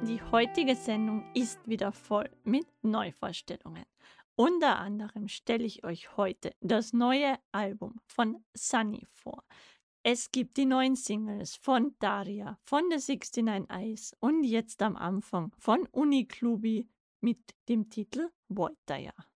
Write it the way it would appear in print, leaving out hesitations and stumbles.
Die heutige Sendung ist wieder voll mit Neuvorstellungen. Unter anderem stelle ich euch heute das neue Album von Sunny vor. Es gibt die neuen Singles von Daria, von The 69 Eyes und jetzt am Anfang von Uniklubi mit dem Titel Voitaja.